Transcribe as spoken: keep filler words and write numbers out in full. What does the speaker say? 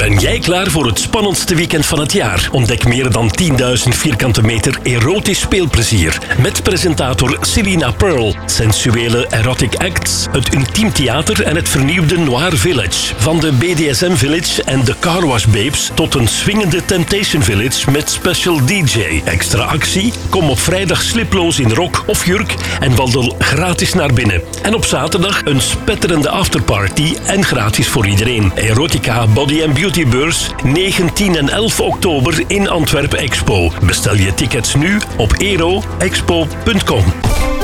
Ben jij klaar voor het spannendste weekend van het jaar? Ontdek meer dan tienduizend vierkante meter erotisch speelplezier. Met presentator Selina Pearl, sensuele erotic acts, het intiem theater en het vernieuwde Noir Village. Van de B D S M Village en de Car Wash Babes tot een swingende Temptation Village met special D J. Extra actie? Kom op vrijdag sliploos in rok of jurk en wandel gratis naar binnen. En op zaterdag een spetterende afterparty en gratis voor iedereen. Erotica Body and Beauty Beurs negen, tien en elf oktober in Antwerpen Expo. Bestel je tickets nu op ero expo punt com.